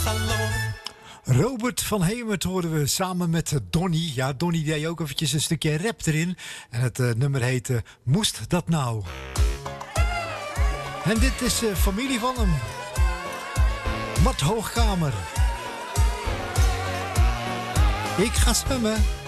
Robert van Hemert hoorden we samen met Donny. Ja, Donny deed ook eventjes een stukje rap erin. En het nummer heette Moest dat nou? En dit is familie van hem. Mart Hoogkamer. Ik ga zwemmen.